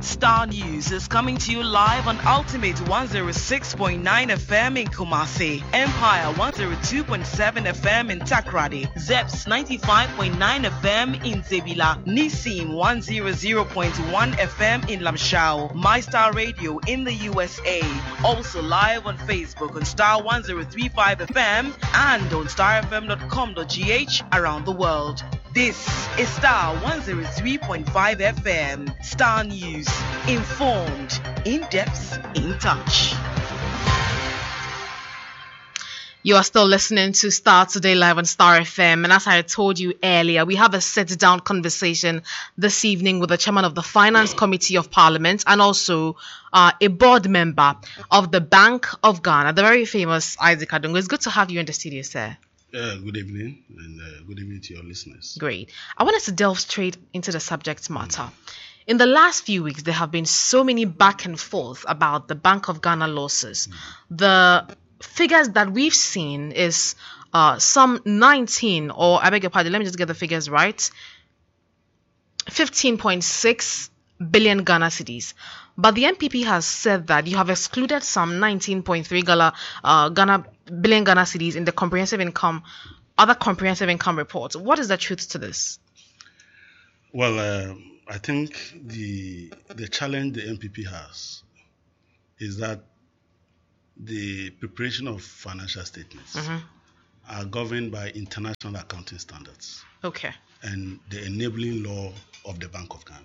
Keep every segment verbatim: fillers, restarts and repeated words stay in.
Star News is coming to you live on Ultimate one oh six point nine F M in Kumasi, Empire one oh two point seven F M in Takrady, Zeps ninety-five point nine F M in Zebila, Nissim one hundred point one F M in Lamshao, MyStar Radio in the U S A. Also live on Facebook on Star one oh three point five F M and on star f m dot com dot g h around the world. This is Star one oh three point five F M. Star News. Informed, in depth, in touch. You are still listening to Star Today Live on Star F M. And as I told you earlier, we have a sit-down conversation this evening with the chairman of the Finance Committee of Parliament and also uh, a board member of the Bank of Ghana, the very famous Isaac Adungo. It's good to have you in the studio, sir. Uh, good evening, and uh, good evening to your listeners. Great. I want us to delve straight into the subject matter. Mm. In the last few weeks, there have been so many back and forth about the Bank of Ghana losses. Mm. The figures that we've seen is uh, some nineteen, or I beg your pardon, let me just get the figures right, fifteen point six billion Ghana cedis. But the N P P has said that you have excluded some nineteen point three Ghana, uh, Ghana billion Ghana cedis in the comprehensive income, other comprehensive income reports. What is the truth to this? Well, uh, I think the the challenge the N P P has is that the preparation of financial statements mm-hmm. are governed by international accounting standards. Okay. And the enabling law of the Bank of Ghana.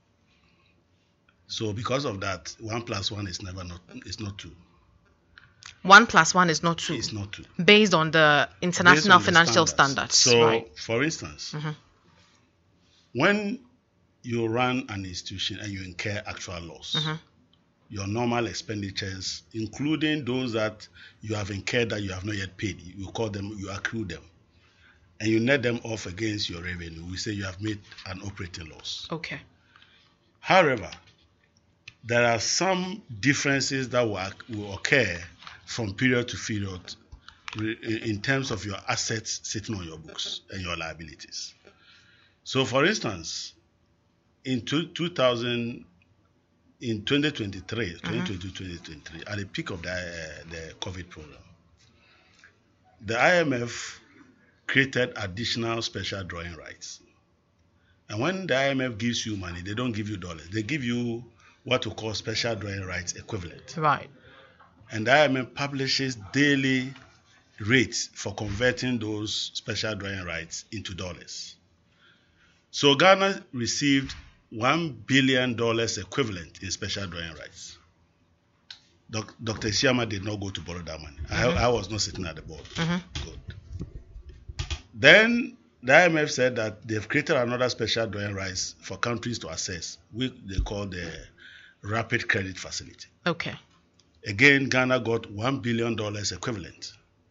So because of that, one plus one is never not is not two. One plus one is not two. It's not two. Based on the international on the financial standards. standards. So, right. for instance, mm-hmm. when you run an institution and you incur actual loss, mm-hmm. your normal expenditures, including those that you have incurred that you have not yet paid, you call them, you accrue them, and you net them off against your revenue. We say you have made an operating loss. Okay. However, there are some differences that will, will occur from period to period in terms of your assets sitting on your books and your liabilities. So, for instance, in two, two thousand, in twenty twenty-three, mm-hmm. twenty twenty, twenty twenty-three, at the peak of the, uh, the COVID program, the I M F created additional special drawing rights. And when the I M F gives you money, they don't give you dollars. They give you what we call special drawing rights equivalent. Right. And the I M F publishes daily rates for converting those special drawing rights into dollars. So Ghana received one billion dollars equivalent in special drawing rights. Doc, Doctor Isiama did not go to borrow that money. Mm-hmm. I, I was not sitting at the board. Mm-hmm. Good. Then the I M F said that they've created another special drawing rights for countries to access, which they call the Rapid Credit Facility. Okay. Again, Ghana got one billion dollars equivalent.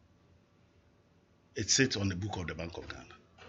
It sits on the book of the Bank of Ghana.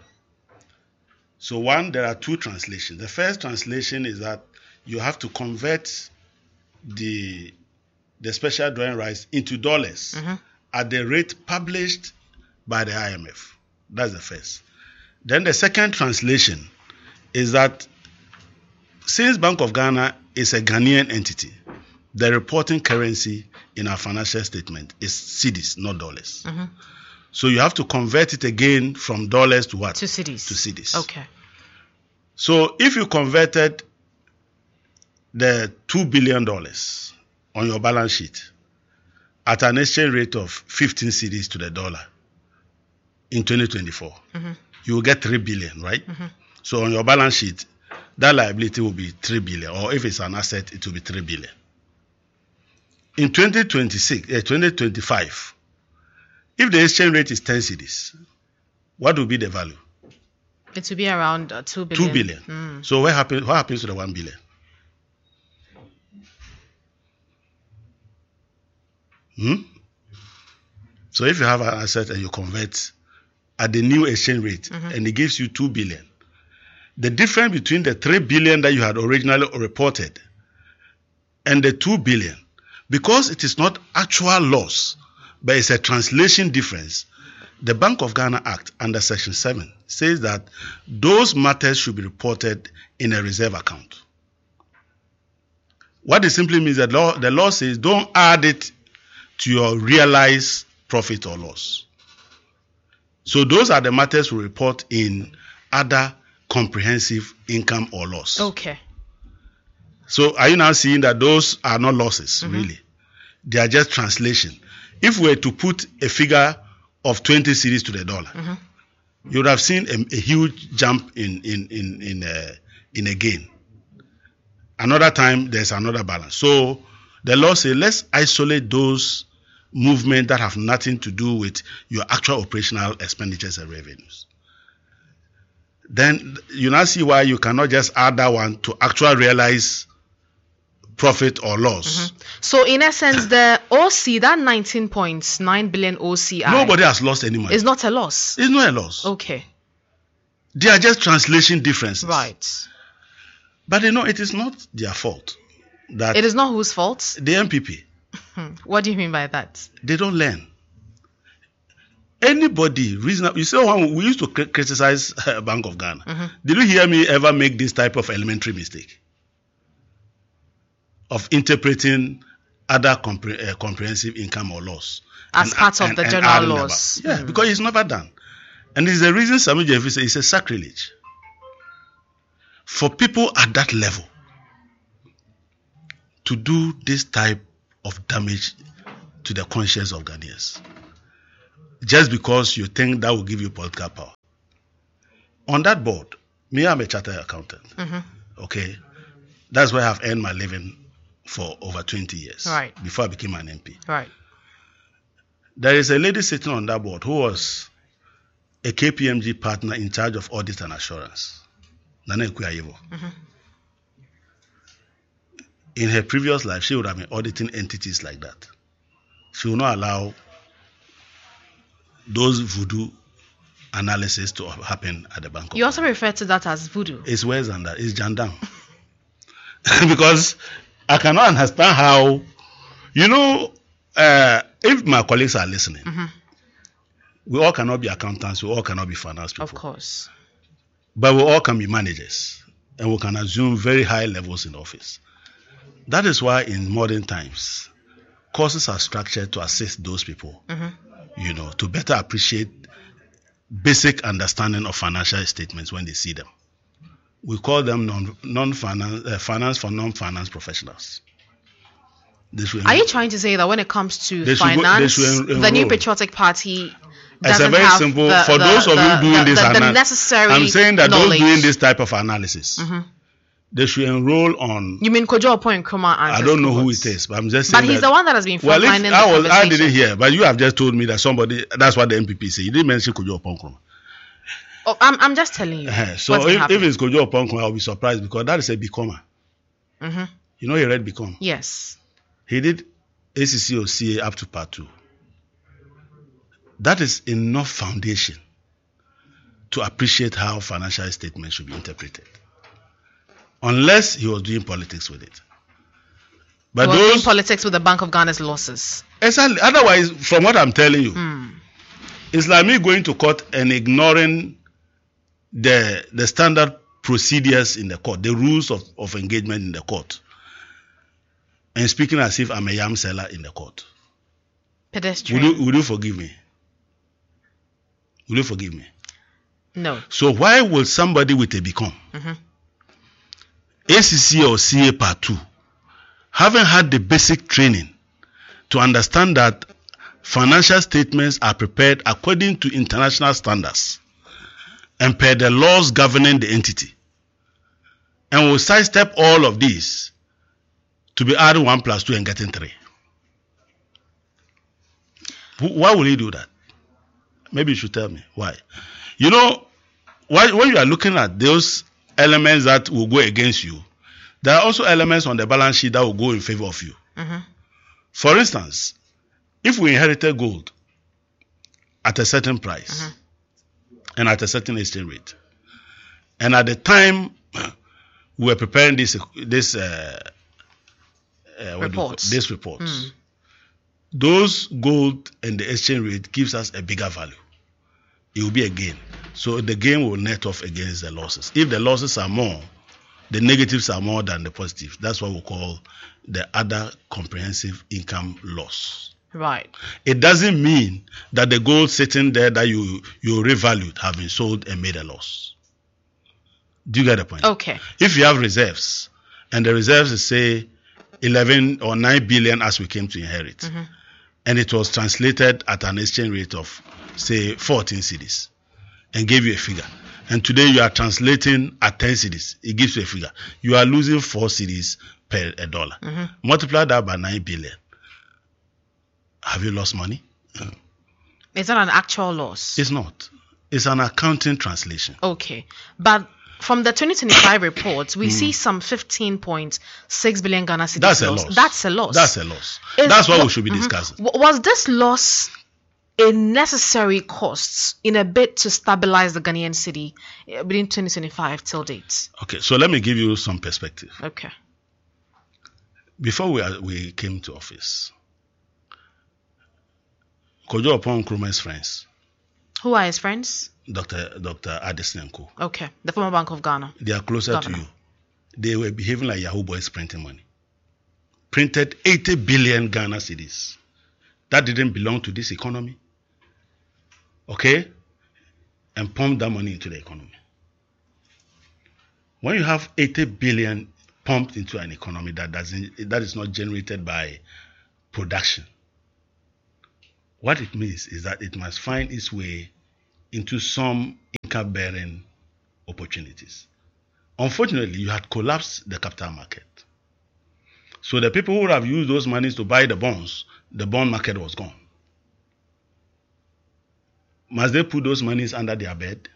So one, there are two translations. The first translation is that you have to convert the, the special drawing rights into dollars mm-hmm. at the rate published by the I M F. That's the first. Then the second translation is that since Bank of Ghana is a Ghanaian entity, the reporting currency in our financial statement is cedis, not dollars. Mm-hmm. So you have to convert it again from dollars to what? To cedis. To cedis. Okay. So if you converted the two billion dollars on your balance sheet at an exchange rate of fifteen cedis to the dollar in twenty twenty-four, mm-hmm. you will get three billion, right? Mm-hmm. So on your balance sheet, that liability will be three billion, or if it's an asset, it will be three billion. In twenty twenty-six, uh, twenty twenty-five, if the exchange rate is ten cedis, what will be the value? It will be around uh, two billion. Two billion. Mm. So what happens? What happens to the one billion? Hmm? So if you have an asset and you convert at the new exchange rate, mm-hmm. and it gives you two billion, the difference between the three billion that you had originally reported and the two billion, because it is not actual loss, but it's a translation difference, the Bank of Ghana Act under Section seven says that those matters should be reported in a reserve account. What it simply means that law, the law says don't add it to your realized profit or loss. So those are the matters we report in other comprehensive income or loss. Okay. So are you now seeing that those are not losses, Mm-hmm. really? They are just translation. If we were to put a figure of twenty cedis to the dollar, Mm-hmm. you would have seen a, a huge jump in in in in a, in a gain. Another time, there's another balance. So the law says let's isolate those movements that have nothing to do with your actual operational expenditures and revenues. Then you now see why you cannot just add that one to actual realize profit or loss. Mm-hmm. So in essence, the O C, that nineteen point nine billion O C I, Nobody has lost any money. is not a loss. It's not a loss. Okay. They are just translation differences. Right. But you know, it is not their fault that It is not whose fault. the M P P, Hmm. What do you mean by that? they don't learn. Anybody reasonable, you say when we used to cri- criticize uh, Bank of Ghana. Mm-hmm. Did you hear me ever make this type of elementary mistake of interpreting other compre- uh, comprehensive income or loss As part of the general adding laws. about- Yeah, Mm. because it's never done. And it's the reason Samuel Jeffrey says it's a sacrilege for people at that level to do this type of damage to the conscience of Ghanaians just because you think that will give you political power. On that board, me, I'm a chartered accountant. Mm-hmm. Okay, that's where I've earned my living for over twenty years. Right. Before I became an M P. Right. There is a lady sitting on that board who was a K P M G partner in charge of audit and assurance. Nana Ekuyayevo. Mm-hmm. In her previous life, she would have been auditing entities like that. She will not allow those voodoo analysis to happen at the bank. You also refer to that as voodoo. It's worse than that. It's jandam. Because I cannot understand how, you know, uh, if my colleagues are listening, Mm-hmm. we all cannot be accountants, we all cannot be finance people. Of course. But we all can be managers and we can assume very high levels in office. That is why in modern times, courses are structured to assist those people, Mm-hmm. you know, to better appreciate basic understanding of financial statements when they see them. We call them non, non-finance, uh, finance for non-finance professionals. This will Are you trying to say that when it comes to They should go- they finance, should en- the New enroll. Patriotic Party It's doesn't a very have simple, the, for the, those of the, you doing the, this the, the ana- necessary I'm saying that knowledge. those doing this type of analysis, Mm-hmm. they should enroll on, You mean Kojo Point Nkrumah and I don't know who it is, but I'm just But saying he's that, the one that has been well, frontlining if the I, was, I conversation. didn't hear, but you have just told me that somebody, that's what the M P P said. You didn't mention Kojo Oponkroma. Oh, I'm, I'm just telling you. So what's been if, if happening. it's Kojo Oponkroma, I'll be surprised because that is a becomer. Mm-hmm. You know, he read Become. Yes. He did A C C or C A up to part two. That is enough foundation to appreciate how financial statements should be interpreted. Unless he was doing politics with it. But He was doing those, politics with the Bank of Ghana's losses. exactly, otherwise, from what I'm telling you, Hmm. it's like me going to court and ignoring the the standard procedures in the court, the rules of, of engagement in the court, and speaking as if I'm a yam seller in the court. Would Pedestrian. you, would you forgive me? Will you forgive me? No. So why will somebody with a become Mm-hmm. A C C or C A part two, having had the basic training to understand that financial statements are prepared according to international standards and per the laws governing the entity, and will sidestep all of these to be adding one plus two and getting three? Wh- Why will he do that? Maybe you should tell me why. You know, why, when you are looking at those elements that will go against you, there are also elements on the balance sheet that will go in favor of you. Mm-hmm. For instance, if we inherited gold at a certain price Mhm. and at a certain exchange rate, and at the time we were preparing this this uh, uh, what do you call it? Reports. this report, Mm. those gold and the exchange rate gives us a bigger value. It will be a gain. So the gain will net off against the losses. If the losses are more, the negatives are more than the positives. That's what we call the other comprehensive income loss. Right. It doesn't mean that the gold sitting there that you you revalued have been sold and made a loss. Do you get the point? Okay. If you have reserves, and the reserves is say eleven or nine billion as we came to inherit, mm-hmm. and it was translated at an exchange rate of say fourteen cedis, and gave you a figure, and today you are translating at ten cedis, it gives you a figure. You are losing four cedis per a dollar. Mm-hmm. Multiply that by nine billion. Have you lost money? Is that an actual loss? It's not. It's an accounting translation. Okay. But from the twenty twenty-five reports, we mm. see some fifteen point six billion Ghana cedis. That's a loss. loss. That's a loss. That's a loss. Is, That's what w- we should be mm-hmm. discussing. Was this loss a necessary cost in a bid to stabilize the Ghanaian cedi within twenty twenty-five till date? Okay, so let me give you some perspective. Okay. Before we, are, we came to office, Kojo Oppong Nkrumah's friends. Who are his friends? Doctor Doctor Addison Nko. Okay, the former Bank of Ghana. They are closer Governor. to you. They were behaving like Yahoo boys printing money. Printed eighty billion Ghana cedis. That didn't belong to this economy. Okay? And pumped that money into the economy. When you have eighty billion pumped into an economy that doesn't that is not generated by production, what it means is that it must find its way into some income-bearing opportunities. Unfortunately, you had collapsed the capital market. So the people who would have used those monies to buy the bonds, the bond market was gone. Must they put those monies under their bed?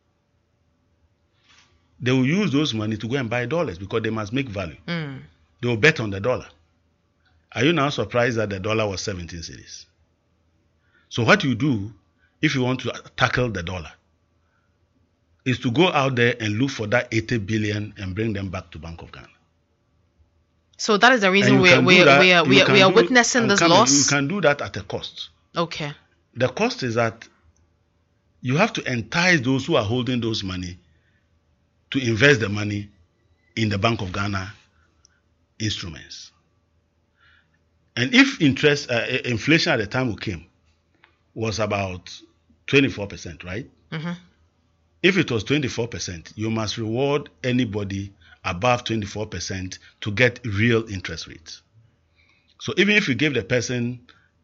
They will use those money to go and buy dollars because they must make value. Mm. They will bet on the dollar. Are you now surprised that the dollar was seventeen cedis? So what you do, if you want to tackle the dollar, is to go out there and look for that eighty billion and bring them back to Bank of Ghana. So that is the reason we we we are we are, we are do, witnessing this coming, loss. You can do that at a cost. Okay. The cost is that you have to entice those who are holding those money to invest the money in the Bank of Ghana instruments. And if interest uh, inflation at the time we came was about twenty-four percent, right? Mm-hmm. If it was twenty-four percent, you must reward anybody above twenty-four percent to get real interest rates. So even if you give the person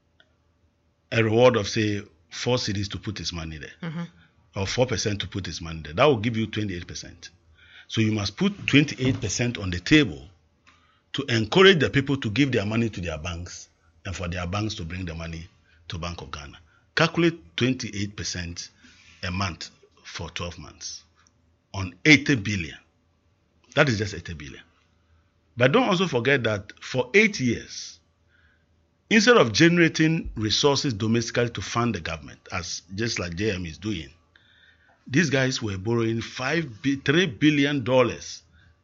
a reward of, say, four cedis to put his money there, mm-hmm. or four percent to put his money there, that will give you twenty-eight percent. So you must put twenty-eight percent on the table to encourage the people to give their money to their banks and for their banks to bring the money to Bank of Ghana. Calculate twenty-eight percent a month for twelve months on eighty billion. That is just eighty billion. But don't also forget that for eight years, instead of generating resources domestically to fund the government, as just like J M is doing, these guys were borrowing five, three billion dollars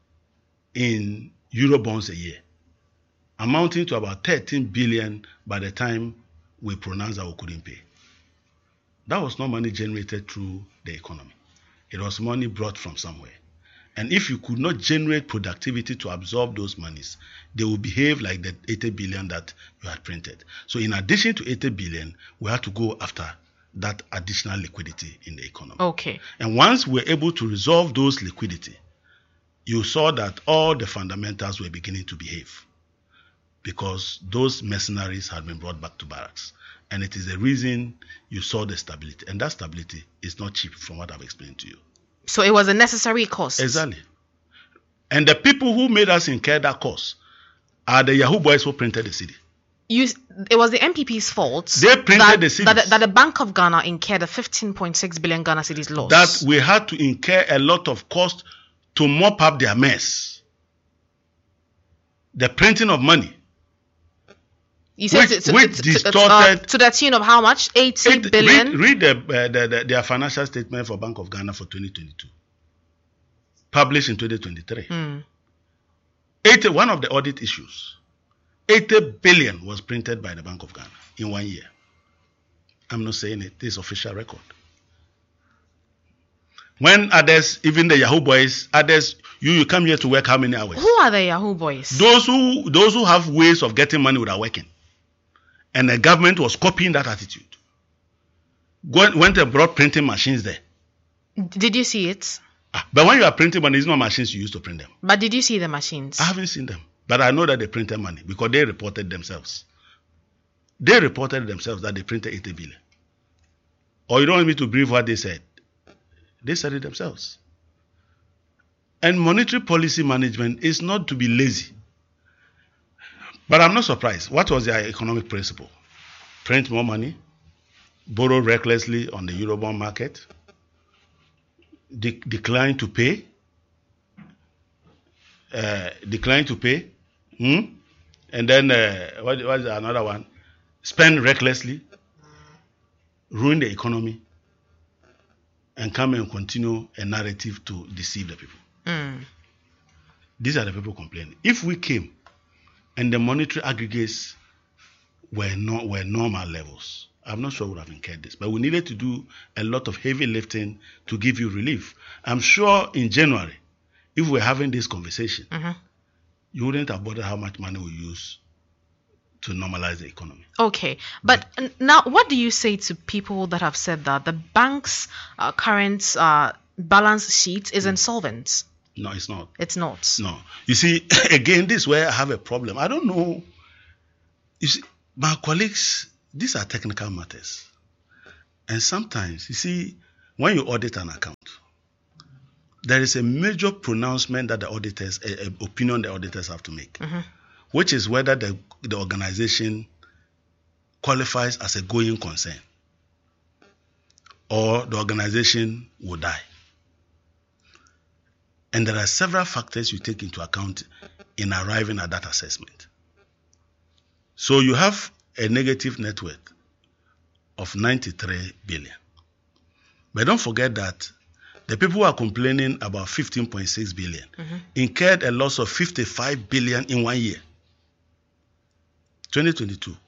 in Eurobonds a year, amounting to about thirteen billion by the time we pronounced that we couldn't pay. That was not money generated through the economy. It was money brought from somewhere. And if you could not generate productivity to absorb those monies, they will behave like the eighty billion that you had printed. So in addition to eighty billion, we had to go after that additional liquidity in the economy. Okay. And once we're able to resolve those liquidity, you saw that all the fundamentals were beginning to behave because those mercenaries had been brought back to barracks. And it is the reason you saw the stability. And that stability is not cheap from what I've explained to you. So it was a necessary cost. Exactly. And the people who made us incur that cost are the Yahoo boys who printed the cedi. You, it was the M P P's fault. They printed that, the cedis. That, that the Bank of Ghana incurred a fifteen point six billion Ghana cedis loss. That we had to incur a lot of cost to mop up their mess. The printing of money. You said which, to, which to, distorted uh, to the tune of how much? eighty eight, billion? Read, read the, uh, the, the, their financial statement for Bank of Ghana for twenty twenty-two. Published in twenty twenty-three. Mm. eighty, one of the audit issues, eighty billion was printed by the Bank of Ghana in one year. I'm not saying it. This is official record. When others, even the Yahoo boys, others, you, you come here to work how many hours? Who are the Yahoo boys? Those who those who have ways of getting money without working. And the government was copying that attitude. Went, went and brought printing machines there. Did you see it? Ah, but when you are printing money, it's not machines you use to print them. But did you see the machines? I haven't seen them. But I know that they printed money because they reported themselves. They reported themselves that they printed eighty billion. Or you don't want me to brief what they said. They said it themselves. And monetary policy management is not to be lazy. But I'm not surprised. What was their economic principle? Print more money, borrow recklessly on the Eurobond market, de- decline to pay, uh, decline to pay, hmm? and then uh, what was another one? Spend recklessly, ruin the economy, and come and continue a narrative to deceive the people. Mm. These are the people complaining. If we came and the monetary aggregates were not were normal levels, I'm not sure we would have incurred this. But we needed to do a lot of heavy lifting to give you relief. I'm sure in January, if we're having this conversation, Mm-hmm. you wouldn't have bothered how much money we use to normalize the economy. Okay, but n- now what do you say to people that have said that the bank's uh, current uh, balance sheet is insolvent? No, it's not. It's not. No. You see, again, this is where I have a problem. I don't know. You see, my colleagues, these are technical matters. And sometimes, you see, when you audit an account, there is a major pronouncement that the auditors, a, a opinion the auditors have to make, Mm-hmm. which is whether the, the organization qualifies as a going concern or the organization will die. And there are several factors you take into account in arriving at that assessment. So you have a negative net worth of ninety-three billion. But don't forget that the people who are complaining about fifteen point six billion Mm-hmm. incurred a loss of fifty-five billion in one year. twenty twenty-two.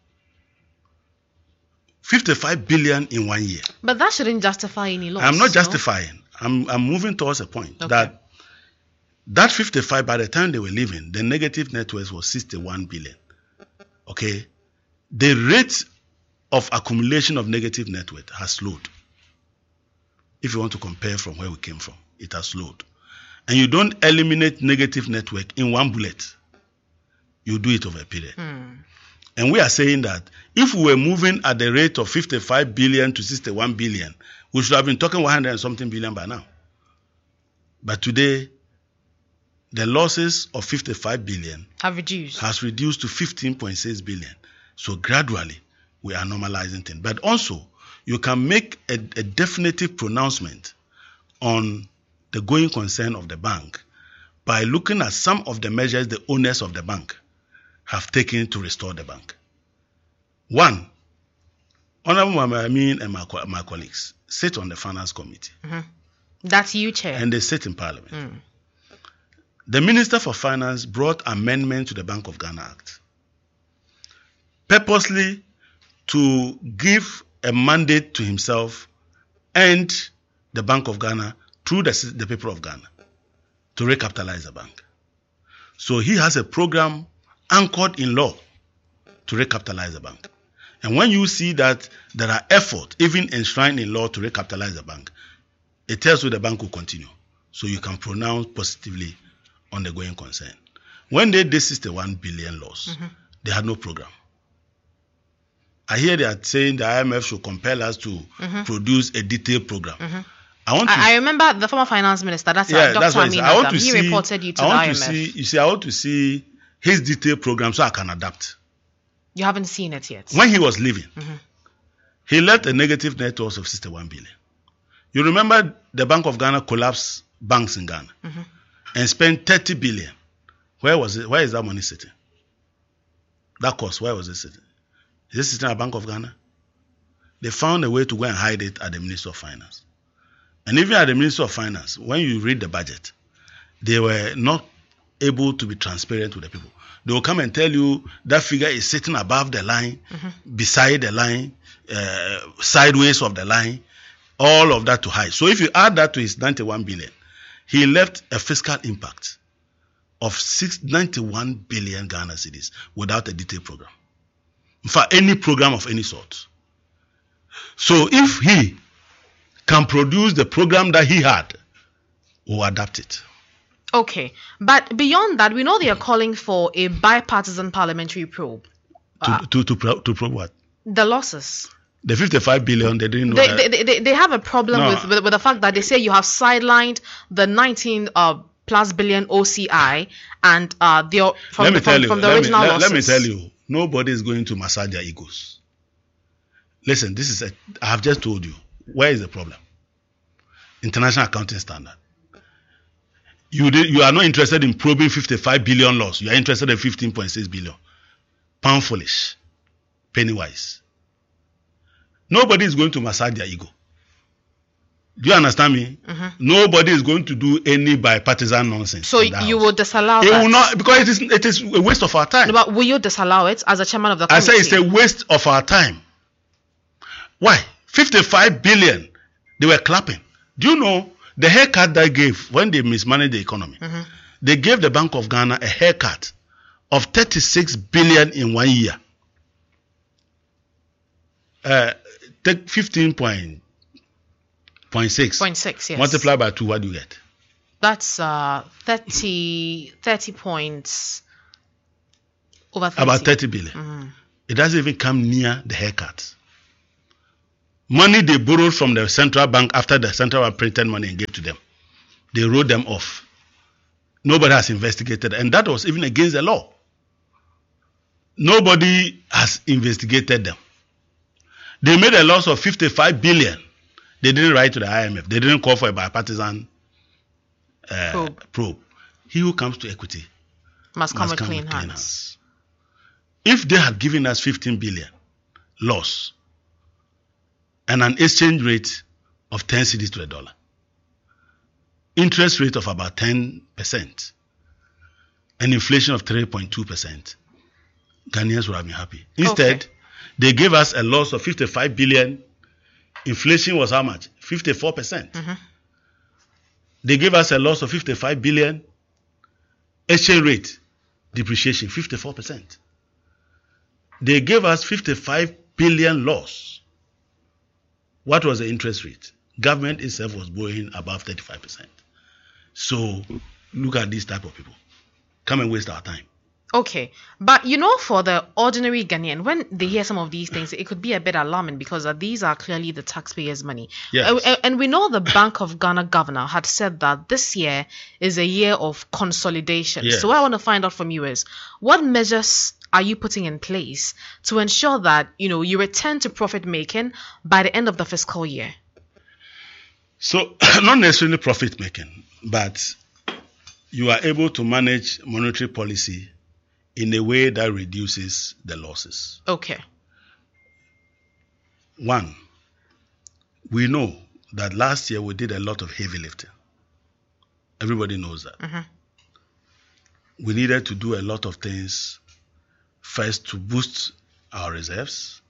fifty-five billion in one year. But that shouldn't justify any loss. I'm not no? justifying. I'm, I'm moving towards a point Okay. that that fifty-five, by the time they were leaving, the negative net worth was sixty-one billion. Okay? The rate of accumulation of negative net worth has slowed. If you want to compare from where we came from, it has slowed. And you don't eliminate negative net worth in one bullet. You do it over a period. Hmm. And we are saying that if we were moving at the rate of fifty-five billion to sixty-one billion, we should have been talking one hundred and something billion by now. But today, the losses of fifty-five billion Have reduced. has reduced to fifteen point six billion. So gradually, we are normalizing things. But also, you can make a, a definitive pronouncement on the going concern of the bank by looking at some of the measures the owners of the bank have taken to restore the bank. One, Honorable Muhammad Amin and my, co- my colleagues sit on the finance committee Mm-hmm. That's you, Chair. and they sit in parliament. Mm. The Minister for Finance brought amendment to the Bank of Ghana Act purposely to give a mandate to himself and the Bank of Ghana through the, the people of Ghana to recapitalize the bank. So he has a program anchored in law to recapitalize the bank. And when you see that there are efforts, even enshrined in law, to recapitalize the bank, it tells you the bank will continue. So you can pronounce positively on the going concern. When they did sixty-one billion loss, Mm-hmm. they had no program. I hear they are saying the I M F should compel us to Mm-hmm. produce a detailed program. Mhm. I want to I, I remember the former finance minister, that's yeah, uh, that's Doctor what I Amin said. I want Adam. to He see, reported you to I the want I M F. to see, you see, I want to see his detailed program so I can adapt. You haven't seen it yet. When he was leaving, Mhm. he left a negative net worth of sixty-one billion. You remember the Bank of Ghana collapsed banks in Ghana Mhm. and spent thirty billion. Where was it? Where is that money sitting? That cost, where was it sitting? Is it sitting at Bank of Ghana? They found a way to go and hide it at the Ministry of Finance. And even at the Ministry of Finance, when you read the budget, they were not able to be transparent with the people. They will come and tell you that figure is sitting above the line, Mhm. beside the line, uh, sideways of the line. all of that to hide. So if you add that to his ninety-one billion, he left a fiscal impact of six ninety-one billion Ghana cedis without a detailed program. In fact, any program of any sort. So if he can produce the program that he had, we'll adapt it. Okay, but beyond that, we know they are calling for a bipartisan parliamentary probe. To Uh, to to, pro- to probe what? the losses. The fifty-five billion, they didn't know They, that. they, they, they have a problem No. with, with with the fact that they say you have sidelined the nineteen uh, plus billion O C I and uh the from let me the, tell from, you, from the let, me, original let, losses. let me tell you, nobody is going to massage their egos. Listen, this is a, I have just told you, where is the problem? International accounting standard. You did, you are not interested in probing fifty-five billion loss. You are interested in fifteen point six billion. Pound foolish. Penny wise. Nobody is going to massage their ego. Do you understand me? Mhm. Nobody is going to do any bipartisan nonsense. So in the you House. will disallow It that? will not, because it is it is a waste of our time. No, but will you disallow it as a chairman of the I committee? say it's a waste of our time. Why? fifty-five billion. They were clapping. Do you know the haircut they gave when they mismanaged the economy? Mhm. They gave the Bank of Ghana a haircut of thirty-six billion in one year. Uh, take fifteen point six. Point six, yes. Multiply by two, what do you get? That's uh thirty, thirty points over thirty. About thirty billion. Mhm. It doesn't even come near the haircut. Money they borrowed from the central bank after the central bank printed money and gave to them. They wrote them off. Nobody has investigated, and that was even against the law. Nobody has investigated them. They made a loss of fifty-five billion. They didn't write to the I M F. They didn't call for a bipartisan uh, Probe. probe. He who comes to equity Must come must with come clean with clean hands. hands. If they had given us fifteen billion loss and an exchange rate of ten cedis to a dollar, interest rate of about ten percent, and inflation of three point two percent, Ghanaians would have been happy. Instead, Okay. they gave us a loss of fifty-five billion. Inflation was how much? fifty-four percent. Mhm. They gave us a loss of fifty-five billion. Exchange rate depreciation, fifty-four percent. They gave us fifty-five billion loss. What was the interest rate? Government itself was borrowing above thirty-five percent. So look at these type of people. Come and waste our time. Okay, but you know, for the ordinary Ghanaian, when they hear some of these things, it could be a bit alarming because uh, these are clearly the taxpayers' money. Yes. Uh, and- and we know the Bank of Ghana governor had said that this year is a year of consolidation. Yes. So what I want to find out from you is, what measures are you putting in place to ensure that, you know, you return to profit making by the end of the fiscal year? So not necessarily profit making, but you are able to manage monetary policy in a way that reduces the losses. Okay. One, we know that last year we did a lot of heavy lifting. Everybody knows that. Mhm. We needed to do a lot of things. First, to boost our reserves.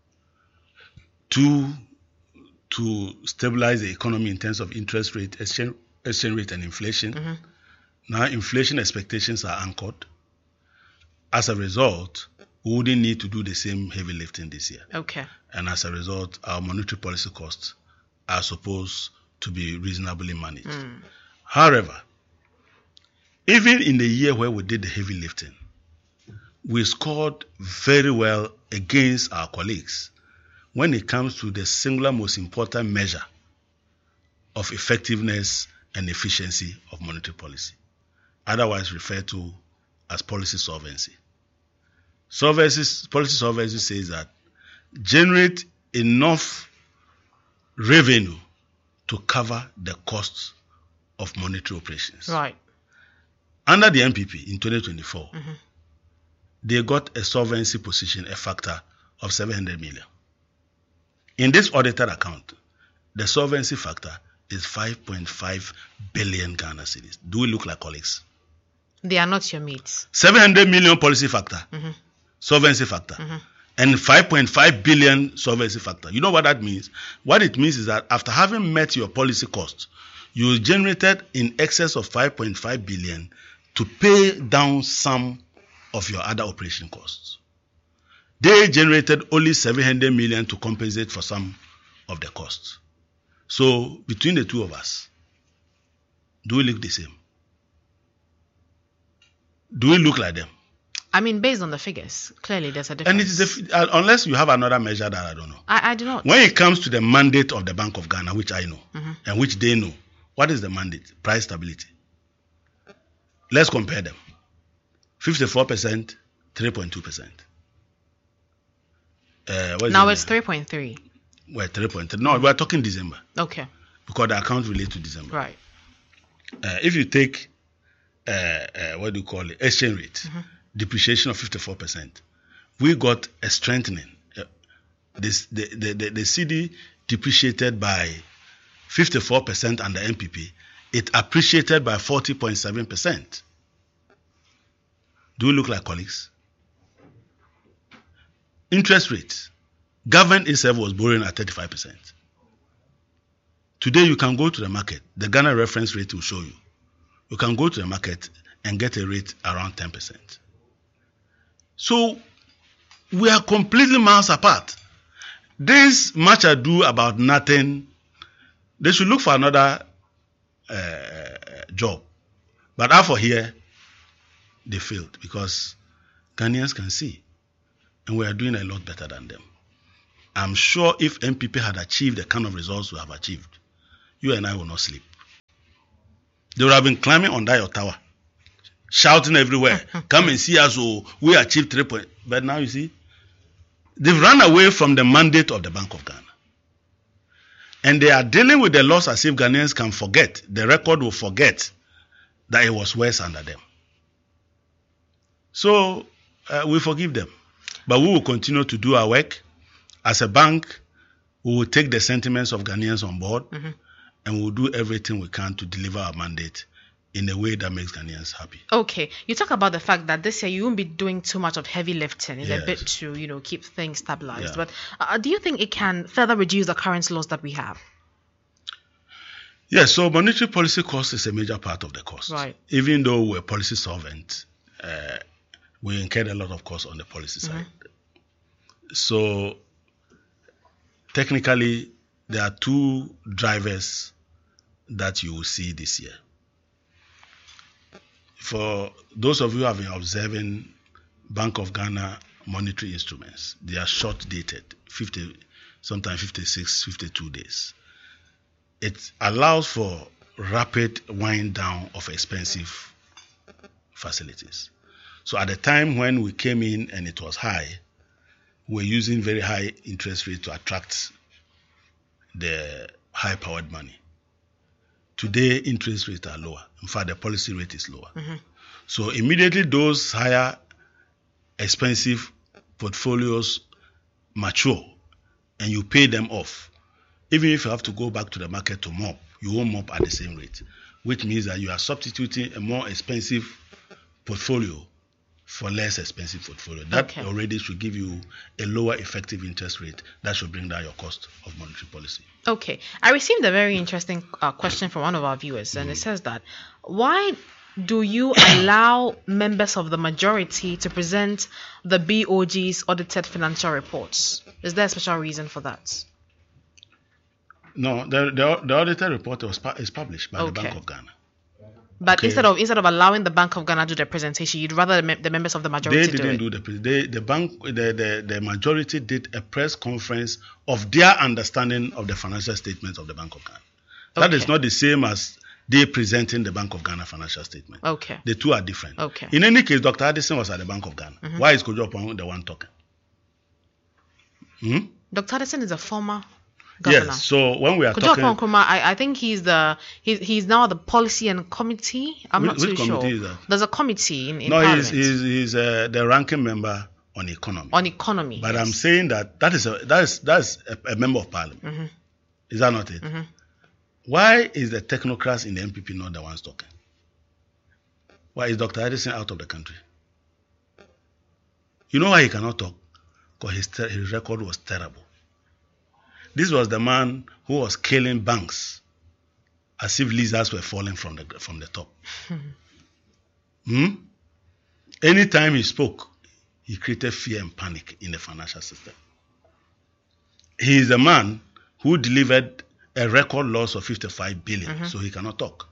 Two, to stabilize the economy in terms of interest rate, exchange, exchange rate, and inflation. Mhm. Now, inflation expectations are anchored. As a result, we wouldn't need to do the same heavy lifting this year. Okay. And as a result, our monetary policy costs are supposed to be reasonably managed. Mm. However, even in the year where we did the heavy lifting, we scored very well against our colleagues when it comes to the singular most important measure of effectiveness and efficiency of monetary policy, otherwise referred to as policy solvency. Solvency, policy solvency says that generate enough revenue to cover the costs of monetary operations. Right. Under the M P P in twenty twenty-four, Mhm. they got a solvency position, a factor of seven hundred million. In this audited account, the solvency factor is five point five billion Ghana cedis. Do we look like colleagues? They are not your mates. seven hundred million policy factor, Mhm. solvency factor. Mhm. and five point five billion solvency factor. You know what that means? What it means is that after having met your policy cost, you generated in excess of five point five billion to pay down some of your other operation costs. They generated only seven hundred million to compensate for some of the costs. So between the two of us, do we look the same? Do we look like them? I mean, based on the figures, clearly there's a difference. And it is a, uh, unless you have another measure that I don't know. I, I do not. When it comes to the mandate of the Bank of Ghana, which I know, mm-hmm. and which they know, what is the mandate? Price stability. Let's compare them. fifty-four percent, three point two percent. Uh, now it's three point three. Well, three point three. No, we are talking December. Okay. Because the account relates to December. Right. Uh, if you take, uh, uh, what do you call it, exchange rate, mm-hmm. depreciation of fifty-four percent, we got a strengthening. Uh, this, the, the, the, the C D depreciated by fifty-four percent under M P P. It appreciated by forty point seven percent. Do we look like colleagues? Interest rates. Government itself was borrowing at thirty-five percent. Today you can go to the market. The Ghana reference rate will show you. You can go to the market and get a rate around ten percent. So we are completely miles apart. This much ado about nothing. They should look for another uh, job. But out for here, they failed because Ghanaians can see. And we are doing a lot better than them. I'm sure if M P P had achieved the kind of results we have achieved, you and I will not sleep. They would have been climbing on that your tower, shouting everywhere, come and see us, oh, we achieved three points. But now you see, they've run away from the mandate of the Bank of Ghana. And they are dealing with the loss as if Ghanaians can forget. The record will forget that it was worse under them. So uh, we forgive them. But we will continue to do our work. As a bank, we will take the sentiments of Ghanaians on board, mm-hmm. and we will do everything we can to deliver our mandate in a way that makes Ghanaians happy. Okay. You talk about the fact that this year you won't be doing too much of heavy lifting. It's yes. a bit to, you know, keep things stabilized. Yeah. But uh, do you think it can further reduce the current loss that we have? Yes. So monetary policy cost is a major part of the cost. Right. Even though we're policy solvent, uh, we incurred a lot of costs on the policy mm-hmm. side. So technically, there are two drivers that you will see this year. For those of you who have been observing Bank of Ghana monetary instruments, they are short dated, fifty, sometimes fifty-six, fifty-two days. It allows for rapid wind down of expensive facilities. So at the time when we came in and it was high, we were using very high interest rates to attract the high-powered money. Today, interest rates are lower. In fact, the policy rate is lower. Mm-hmm. So immediately those higher expensive portfolios mature and you pay them off. Even if you have to go back to the market to mop, you won't mop at the same rate, which means that you are substituting a more expensive portfolio for less expensive portfolio. That okay. already should give you a lower effective interest rate. That should bring down your cost of monetary policy. Okay. I received a very interesting uh, question from one of our viewers, and mm. it says that, why do you allow members of the majority to present the B O G's audited financial reports? Is there a special reason for that? No, the, the, the audited report was, is published by okay. the Bank of Ghana. But okay. instead of instead of allowing the Bank of Ghana to do the presentation, you'd rather the, the members of the majority do it? They didn't do, do the they, the bank the, the the majority did a press conference of their understanding of the financial statements of the Bank of Ghana. Okay. That is not the same as they presenting the Bank of Ghana financial statement. Okay. The two are different. Okay. In any case, Doctor Addison was at the Bank of Ghana. Mm-hmm. Why is Kojo Oppong the one talking? Hmm? Doctor Addison is a former governor. Yes, so when we are Kojo talking... Oppong, I, I think he's the he's, he's now the policy and committee. I'm which, not too which sure. Is that? There's a committee in, in no, Parliament. he's, he's, he's uh, the ranking member on economy. On economy, But yes. I'm saying that that is a, that is, that is a, a member of Parliament. Mm-hmm. Is that not it? Mm-hmm. Why is the technocrats in the M P P not the ones talking? Why is Doctor Addison out of the country? You know why he cannot talk? because his, ter- his record was terrible. This was the man who was killing banks as if lizards were falling from the from the top. hmm? Anytime he spoke, he created fear and panic in the financial system. He is a man who delivered a record loss of fifty-five billion, mm-hmm. so he cannot talk.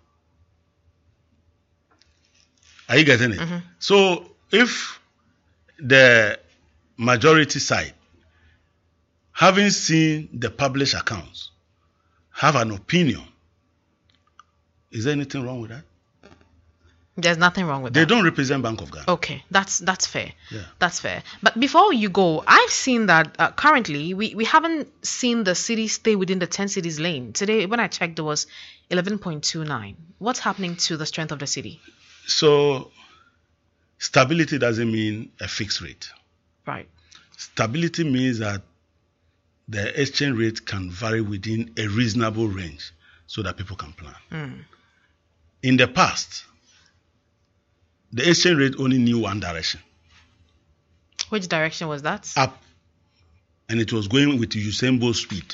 Are you getting it? Mm-hmm. So if the majority side, having seen the published accounts, have an opinion, is there anything wrong with that? There's nothing wrong with they that. They don't represent Bank of Ghana. Okay, that's that's fair. Yeah. That's fair. But before you go, I've seen that uh, currently we, we haven't seen the city stay within the ten cities lane. Today, when I checked, it was eleven point two nine. What's happening to the strength of the city? So, stability doesn't mean a fixed rate. Right. Stability means that the exchange rate can vary within a reasonable range so that people can plan. Mm. In the past, the exchange rate only knew one direction. Which direction was that? Up. And it was going with Usain Bolt speed.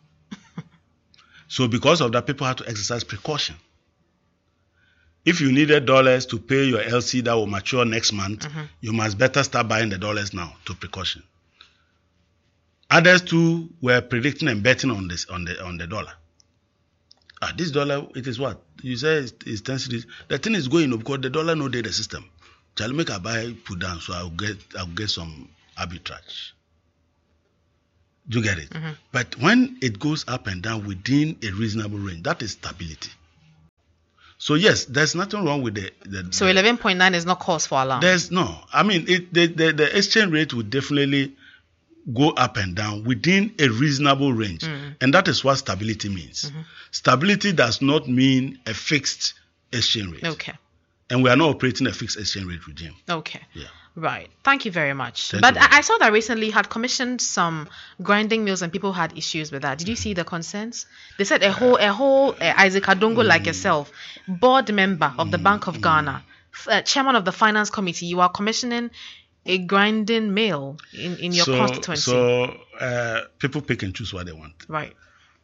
So because of that, people had to exercise precaution. If you needed dollars to pay your L C that will mature next month, mm-hmm. you must better start buying the dollars now to precaution. Others too were predicting and betting on this on the on the dollar. Ah, this dollar, it is what? You say it's, it's ten cities. The thing is going up because the dollar no data system. Shall make a buy put down so I'll get I'll get some arbitrage. Do you get it? Mm-hmm. But when it goes up and down within a reasonable range, that is stability. So yes, there's nothing wrong with the. the so the, eleven point nine is not cause for alarm. There's no. I mean, it the, the the exchange rate would definitely go up and down within a reasonable range, mm. and that is what stability means. Mm-hmm. Stability does not mean a fixed exchange rate. Okay. And we are not operating a fixed exchange rate regime. Okay. Yeah. Right. Thank you very much. Thank but you. I, I saw that recently had commissioned some grinding mills and people had issues with that. Did you see the concerns? They said a whole, a whole uh, Isaac Adongo mm. like yourself, board member of the mm. Bank of mm. Ghana, uh, chairman of the finance committee, you are commissioning a grinding mill in, in your so, constituency. So uh, people pick and choose what they want. Right.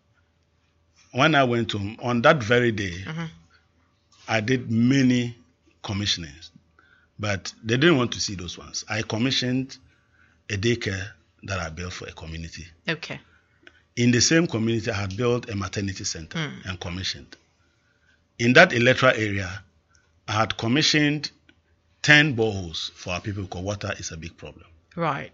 When I went to on that very day, mm-hmm. I did many commissionings, but they didn't want to see those ones. I commissioned a daycare that I built for a community. Okay. In the same community, I had built a maternity center mm. and commissioned. In that electoral area, I had commissioned ten boreholes for our people because water is a big problem. Right.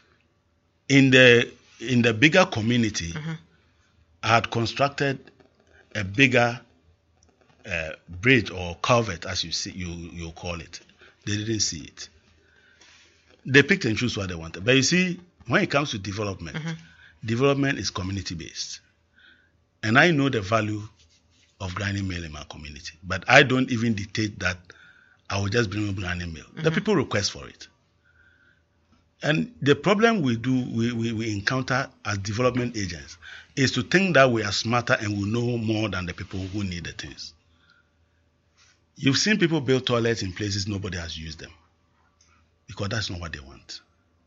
In the in the bigger community, mm-hmm. I had constructed a bigger uh, bridge or culvert, as you see, you you call it. They didn't see it. They picked and chose what they wanted. But you see, when it comes to development, mm-hmm. development is community based, and I know the value of grinding mill in my community. But I don't even dictate that. I will just bring a grinding mill. Mm-hmm. The people request for it. And the problem we do, we, we, we encounter as development agents is to think that we are smarter and we know more than the people who need the things. You've seen people build toilets in places nobody has used them because that's not what they want.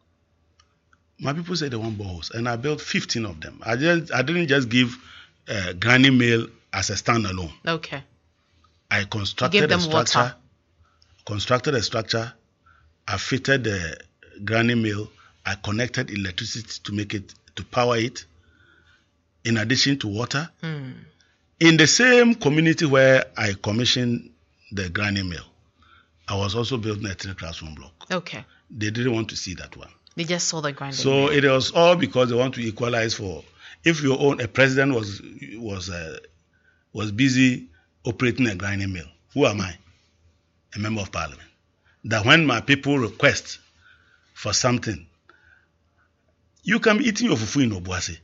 My people say they want boreholes, and I built fifteen of them. I just I didn't just give uh, grinding mill as a standalone. Okay. I constructed them a structure. Water. Constructed a structure. I fitted the grinding mill. I connected electricity to make it to power it. In addition to water, mm. in the same community where I commissioned the grinding mill, I was also building a three classroom block. Okay. They didn't want to see that one. They just saw the grinding So mill. it was all because they want to equalize for. If your own a president was was uh, was busy operating a grinding mill, who am I? A member of parliament. That when my people request for something, you can be eating your fufu in Obuasi.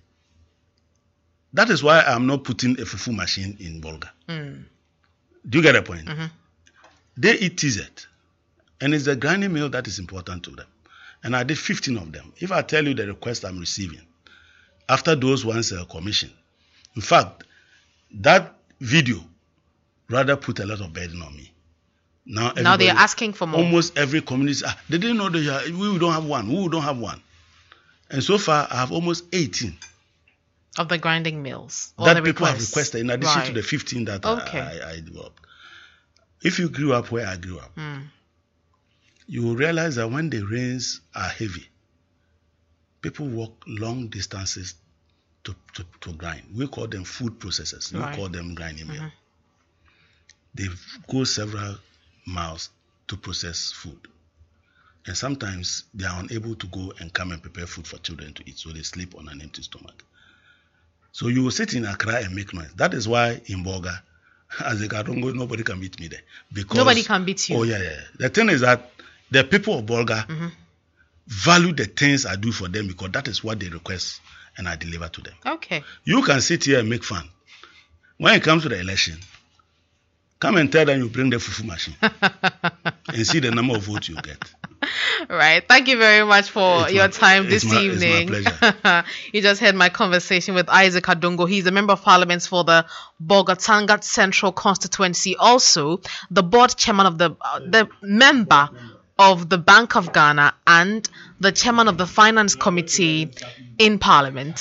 That is why I'm not putting a fufu machine in Bolga. Mm. Do you get a point? Mm-hmm. They eat T Z. And it's the grinding mill that is important to them. And I did fifteen of them. If I tell you the request I'm receiving, after those ones are commissioned, in fact, that video rather put a lot of burden on me. Now, now they're asking for more. Almost every community, ah, they didn't know they are, we don't have one. We don't have one. And so far, I have almost eighteen. Of the grinding mills? Or That the people have requests? requested, in addition Right. to the fifteen that Okay. I, I, I developed. If you grew up where I grew up, Mm. you will realize that when the rains are heavy, people walk long distances to, to, to grind. We call them food processors. We Right. call them grinding mill. Mhm. They go several miles to process food. And sometimes they are unable to go and come and prepare food for children to eat, so they sleep on an empty stomach. So you will sit in Accra and make noise. That is why in Bolga, as a Kadongo, nobody can beat me there. Because, Nobody can beat you. Oh, yeah, yeah. The thing is that the people of Bolga Mhm. value the things I do for them because that is what they request and I deliver to them. Okay. You can sit here and make fun. When it comes to the election, come and tell them you bring the fufu machine and see the number of votes you get. Right. Thank you very much for It's your my- time this it's my- it's my evening. pleasure. You just heard my conversation with Isaac Adongo. He's a member of parliament for the Bolga-Tangat Central Constituency. Also, the board chairman of the uh, the member of the Bank of Ghana and the chairman of the Finance Committee in Parliament.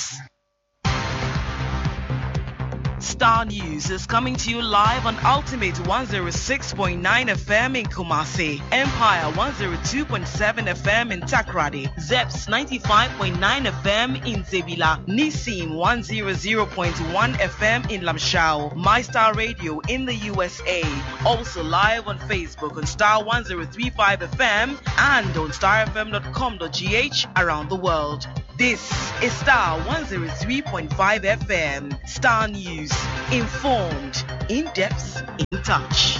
Star News is coming to you live on Ultimate one oh six point nine F M in Kumasi, Empire one oh two point seven F M in Takrady, Zeps ninety-five point nine F M in Zebila, Nissim one hundred point one F M in Lamshao, MyStar Radio in the U S A. Also live on Facebook on Star one oh three point five F M and on star f m dot com dot g h around the world. This is Star one oh three point five F M. Star News. Informed, in depth, in touch.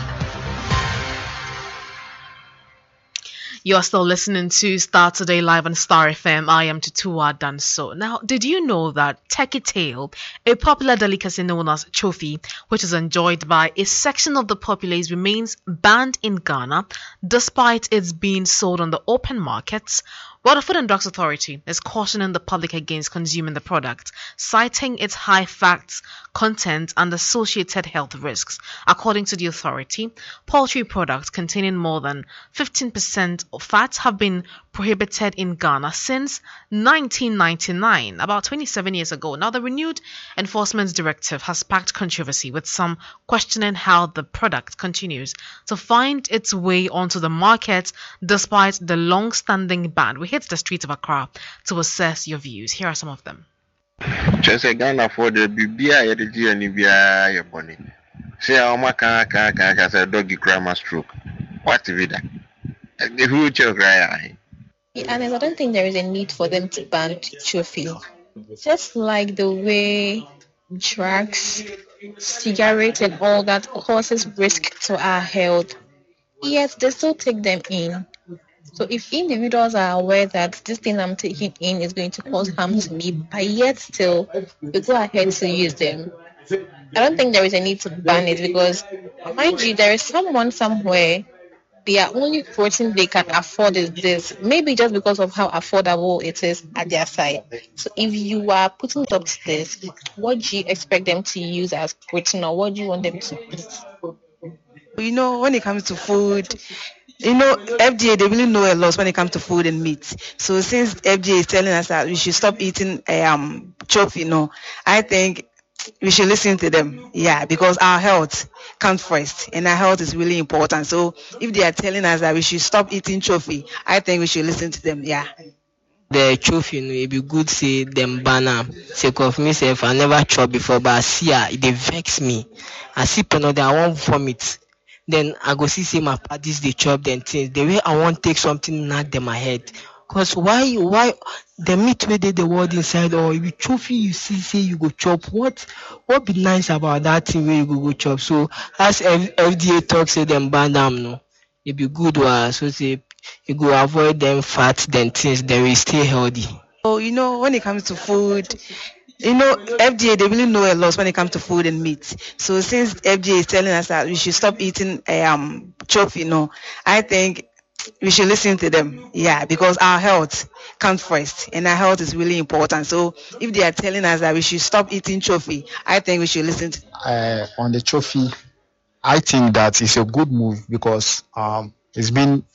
You are still listening to Star Today Live on Star F M. I am Tutua Danso. Now, did you know that turkey tail, a popular delicacy known as chofi, which is enjoyed by a section of the populace, remains banned in Ghana despite its being sold on the open markets? Well, the Food and Drugs Authority is cautioning the public against consuming the product, citing its high fat content and associated health risks. According to the authority, poultry products containing more than fifteen percent of fat have been prohibited in Ghana since nineteen ninety-nine, about twenty-seven years ago. Now, the renewed enforcement directive has sparked controversy, with some questioning how the product continues to find its way onto the market despite the long-standing ban. We hit the streets of Accra to assess your views. Here are some of them. Just a Ghana for the B B I at the G and B I upon it. Say, how much can I say doggy grammar stroke? What is that? The future cry. And I don't think there is a need for them to ban chofi. Just like the way drugs, cigarettes, and all that causes risk to our health, yet they still take them in. So if individuals are aware that this thing I'm taking in is going to cause harm to me, but yet still we go ahead to use them, I don't think there is a need to ban it because, mind you, there is someone somewhere, their only protein they can afford is this, maybe just because of how affordable it is at their side. So if you are putting it up to this, what do you expect them to use as protein, or what do you want them to eat? You know, when it comes to food, you know, F D A, they really know a lot when it comes to food and meat. So since F D A is telling us that we should stop eating um chop, you know, I think we should listen to them. Yeah, because our health comes first, and our health is really important. So if they are telling us that we should stop eating chofi, I think we should listen to them. Yeah. The chofi, you know, it be good say them banner. Sake of myself, I never chop before, but I see her, it dey vex me. I see penalty, I won't vomit. Then I go see say my parties they chop them things. The way I want take something knock them my head. Cause why why the meat where they the word inside, or if you chofi you see say you go chop. What what be nice about that thing where you go go chop? So as F- FDA talk say them ban them no. It be good one. So say you go avoid them fat then things they will stay healthy. So you know, when it comes to food, you know, F D A, they really know a lot when it comes to food and meat. So since F D A is telling us that we should stop eating um chop, you know, I think we should listen to them. Yeah, because our health comes first, and our health is really important. So if they are telling us that we should stop eating chofi, I think we should listen to them. Uh, on the chofi, I think that it's a good move because um, it's been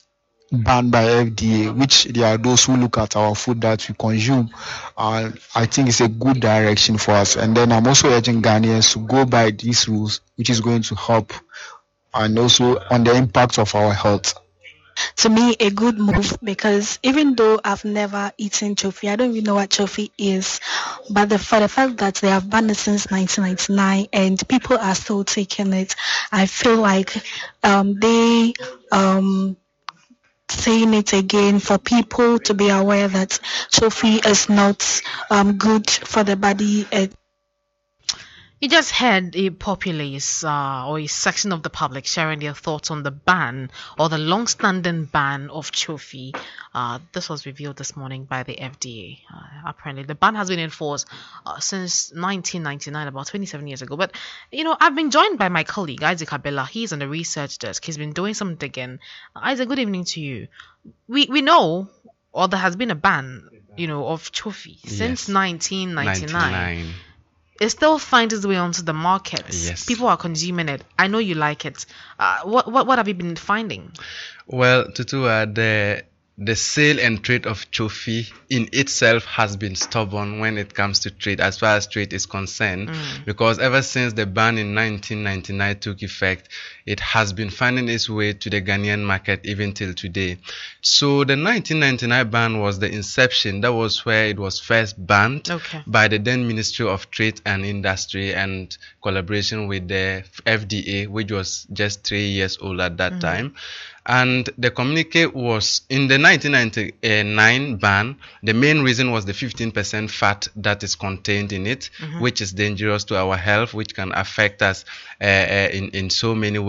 banned by F D A, which there are those who look at our food that we consume. Uh, I think it's a good direction for us. And then I'm also urging Ghanaians to go by these rules, which is going to help and also on the impact of our health. To me, a good move, because even though I've never eaten chofi, I don't even know what chofi is, but the, for the fact that they have banned it since nineteen ninety-nine and people are still taking it, I feel like um, they um, saying it again for people to be aware that chofi is not um, good for the body. And you just heard a populace uh, or a section of the public sharing their thoughts on the ban or the long-standing ban of chofi. Uh, this was revealed this morning by the F D A. Uh, apparently, the ban has been enforced uh, since nineteen ninety-nine, about twenty-seven years ago. But, you know, I've been joined by my colleague, Isaac Abela. He's on the research desk. He's been doing some digging. Uh, Isaac, good evening to you. We we know, or there has been a ban, you know, of chofi since yes. nineteen ninety-nine. ninety-nine. It still finds its way onto the markets. Yes. People are consuming it. I know you like it. Uh, what what what have you been finding? Well, Tutu, uh, the the sale and trade of chofi in itself has been stubborn when it comes to trade, as far as trade is concerned, mm. because ever since the ban in nineteen ninety-nine took effect, it has been finding its way to the Ghanaian market even till today. So the nineteen ninety-nine ban was the inception. That was where it was first banned okay. by the then Ministry of Trade and Industry and collaboration with the F D A, which was just three years old at that mm. time. And the communique was in the nineteen ninety-nine ban. The main reason was the fifteen percent fat that is contained in it, mm-hmm. which is dangerous to our health, which can affect us uh, uh, in, in so many ways.